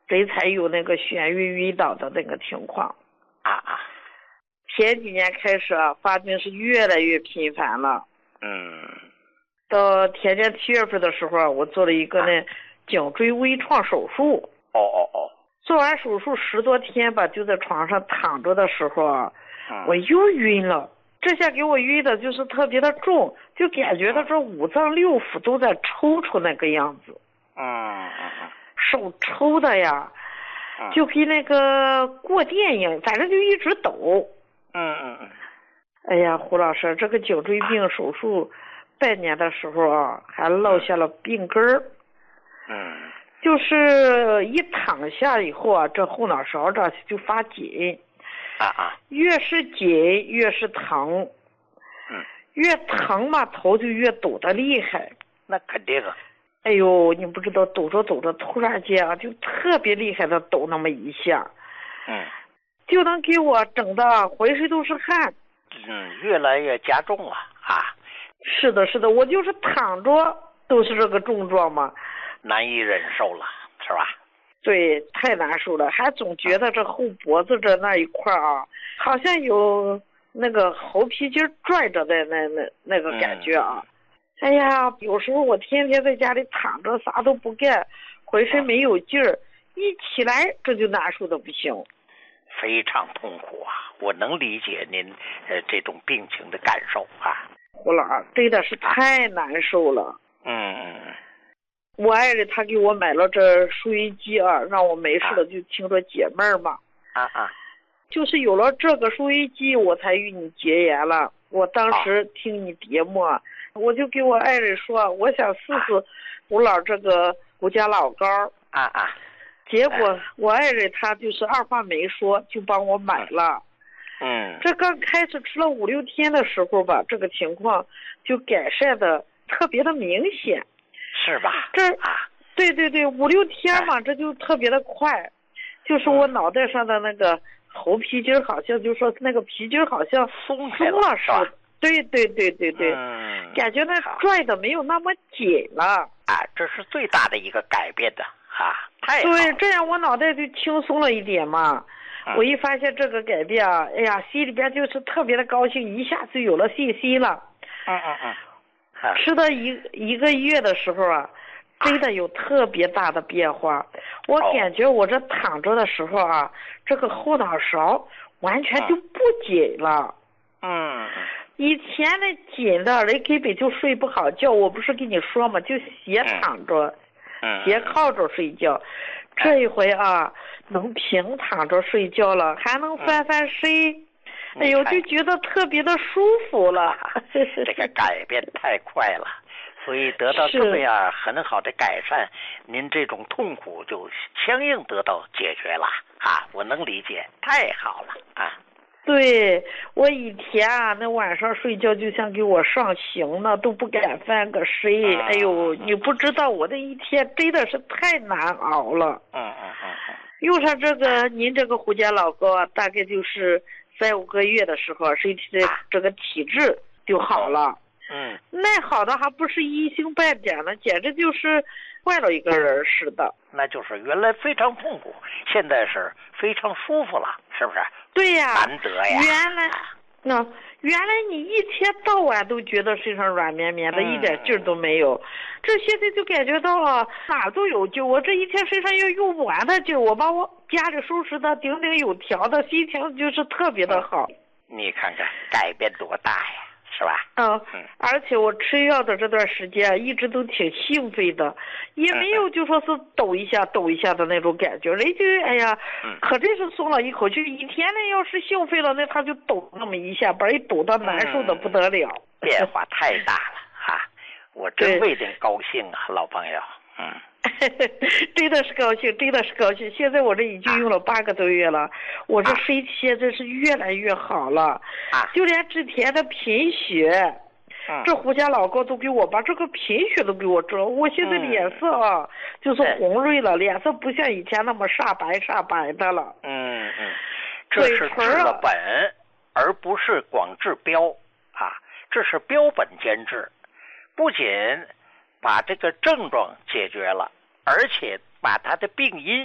这才有那个眩晕倒的那个情况。前几年开始发病是越来越频繁了。到前年7月份的时候，我做了一个颈椎微创手术。做完手术10多天吧，就在床上躺着的时候我又晕了。这下给我晕的就是特别的重，就感觉到这5脏6腑都在抽搐那个样子。手抽的呀，就跟那个过电一样，反正就一直抖。哎呀，胡老师，这个颈椎病手术半年的时候还落下了病根儿。就是一躺下以后这后脑勺这就发紧。越是紧越是疼。越疼嘛，头就越抖得厉害。 那肯定啊。 哎呦，你不知道，抖着抖着，突然间就特别厉害的抖那么一下。就能给我整的浑身都是汗。 越来越加重了是的，是的，我就是躺着都是这个症状嘛。 难以忍受了，是吧？ 对，太难受了，还总觉得这后脖子这那一块好像有那个猴皮筋拽着的那个感觉哎呀，有时候我天天在家里躺着啥都不干，浑身没有劲儿，一起来这就难受的不行。 非常痛苦我能理解您这种病情的感受胡老儿，真的是太难受了。我爱人他给我买了这收音机让我没事了就听着解闷儿嘛。就是有了这个收音机，我才与你结缘了。我当时听你节目我就给我爱人说，我想试试胡老这个胡家老膏。结果我爱人他就是二话没说就帮我买了。这刚开始吃了5、6天的时候吧，这个情况就改善的特别的明显。 是吧？ 对，5、6天嘛，这就特别的快。就是我脑袋上的那个猴皮筋好像就说那个皮筋好像松了似的。对，感觉那拽的没有那么紧了。 这是最大的一个改变的太好了。 对，这样我脑袋就轻松了一点嘛。我一发现这个改变哎呀，心里边就是特别的高兴，一下就有了信心了。吃到一个月的时候真的有特别大的变化。我感觉我这躺着的时候这个后脑勺完全就不紧了。以前那紧的人根本就睡不好觉，我不是跟你说嘛，就斜躺着，斜靠着睡觉。这一回能平躺着睡觉了，还能翻翻身。哎呦，就觉得特别的舒服了。 这个改变太快了，所以得到这么样很好的改善，您这种痛苦就相应得到解决了我能理解，太好了对，我以前那晚上睡觉就像给我上刑呢，都不敢翻个身。哎呦，你不知道我那一天真的是太难熬了。用上这个您这个胡家老膏大概就是3、5个月的时候，身体的这个体质就好了。那好的还不是一星半点呢，简直就是换了一个人似的。 那就是原来非常痛苦，现在是非常舒服了，是不是？ 对呀， 难得呀。 原来你一天到晚都觉得身上软绵绵的，一点劲儿都没有。这现在就感觉到哪都有劲，我这一天身上又用不完的劲，我把我家里收拾的井井有条的，心情就是特别的好。 你看看改变多大呀，是吧？ 而且我吃药的这段时间一直都挺兴奋的，也没有就说是抖一下的那种感觉。人就哎呀，可真是松了一口气。以前呢，要是兴奋了，那他就抖那么一下，把人抖得难受的不得了。 变化太大了我真为您高兴老朋友。 真的是高兴，真的是高兴。现在我这已经用了8个多月了，我这身体现在是越来越好了。就连之前的贫血，这胡家老膏都给我把这个贫血都给我治了。我现在脸色就是红润了，脸色不像以前那么煞白的了。 这是治了本，而不是光治标这是标本兼治，不仅把这个症状解决了，而且把它的病因